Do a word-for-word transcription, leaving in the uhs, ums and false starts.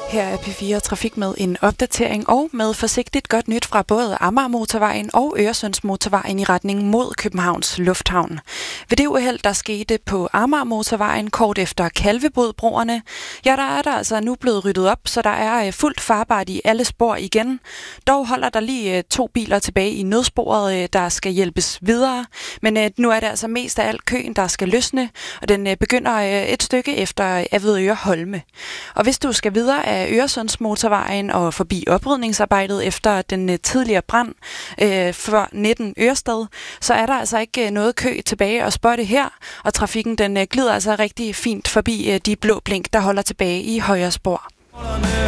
Her er P fire Trafik med en opdatering og med forsigtigt godt nyt fra både Amagermotorvejen og Øresundsmotorvejen i retning mod Københavns Lufthavn. Ved det uheld, der skete på Amagermotorvejen kort efter Kalvebodbroerne, ja, der er der altså nu blevet ryddet op, så der er fuldt farbart i alle spor igen. Dog holder der lige to biler tilbage i nødsporet, der skal hjælpes videre, men nu er det altså mest af alt køen, der skal løsne, og den begynder et stykke efter Avedøre Holme. Og hvis du skal videre af Øresundsmotorvejen og forbi oprydningsarbejdet efter den tidligere brand øh, for nitten Ørsted, så er der altså ikke noget kø tilbage at spotte her, og trafikken den glider altså rigtig fint forbi øh, de blå blink, der holder tilbage i højre spor.